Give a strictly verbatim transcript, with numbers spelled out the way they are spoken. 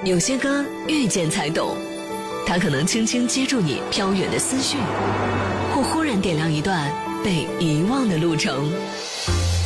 有些歌遇见才懂，它可能轻轻接住你飘远的思绪，或忽然点亮一段被遗忘的路程。